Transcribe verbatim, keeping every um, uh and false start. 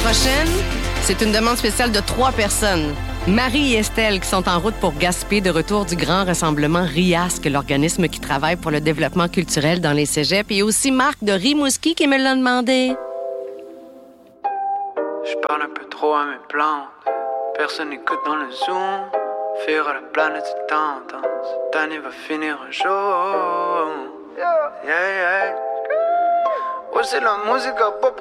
prochaine, c'est une demande spéciale de trois personnes. Marie et Estelle qui sont en route pour Gaspé de retour du grand rassemblement RIASC, l'organisme qui travaille pour le développement culturel dans les cégeps, et aussi Marc de Rimouski qui me l'a demandé. Je parle un peu trop à mes plantes. Personne n'écoute dans le Zoom. Faire à la planète c'est tendance. Cette année va finir un jour. Yeah, yeah. Ouais, c'est la musique à pop.